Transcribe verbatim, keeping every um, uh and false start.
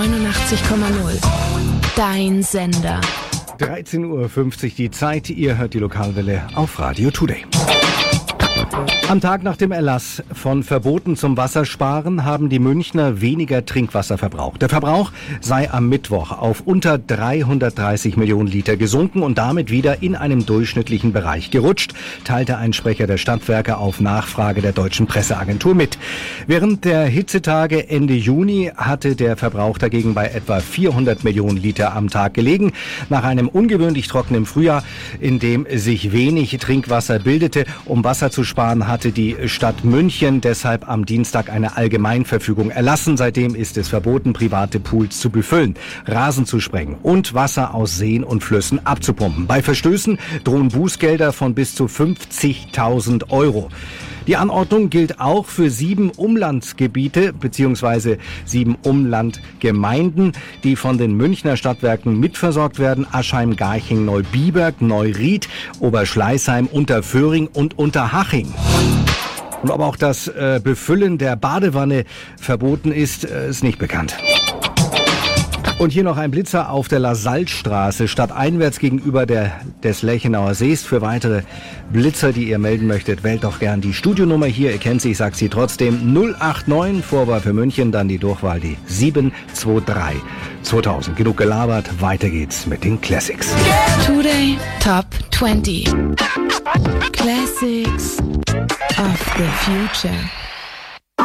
neunundachtzig Komma null. Dein Sender. dreizehn Uhr fünfzig die Zeit. Ihr hört die Lokalwelle auf Radio Today. Am Tag nach dem Erlass von Verboten zum Wassersparen haben die Münchner weniger Trinkwasser verbraucht. Der Verbrauch sei am Mittwoch auf unter dreihundertdreißig Millionen Liter gesunken und damit wieder in einem durchschnittlichen Bereich gerutscht, teilte ein Sprecher der Stadtwerke auf Nachfrage der Deutschen Presseagentur mit. Während der Hitzetage Ende Juni hatte der Verbrauch dagegen bei etwa vierhundert Millionen Liter am Tag gelegen. Nach einem ungewöhnlich trockenen Frühjahr, in dem sich wenig Trinkwasser bildete, um Wasser zu sparen, hatte die Stadt München deshalb am Dienstag eine Allgemeinverfügung erlassen. Seitdem ist es verboten, private Pools zu befüllen, Rasen zu sprengen und Wasser aus Seen und Flüssen abzupumpen. Bei Verstößen drohen Bußgelder von bis zu fünfzigtausend Euro. Die Anordnung gilt auch für sieben Umlandgebiete bzw. sieben Umlandgemeinden, die von den Münchner Stadtwerken mitversorgt werden. Aschheim, Garching, Neubiberg, Neuried, Oberschleißheim, Unterföhring und Unterhaching. Und ob auch das äh, Befüllen der Badewanne verboten ist, äh, ist nicht bekannt. Und hier noch ein Blitzer auf der Lasallstraße, stadteinwärts gegenüber der, des Lechenauer Sees. Für weitere Blitzer, die ihr melden möchtet, wählt doch gern die Studionummer hier. Ihr kennt sie, ich sag sie trotzdem. null acht neun, Vorwahl für München, dann die Durchwahl, die sieben zwei drei zweitausend. Genug gelabert, weiter geht's mit den Classics. Today Top zwanzig. Classics of the Future.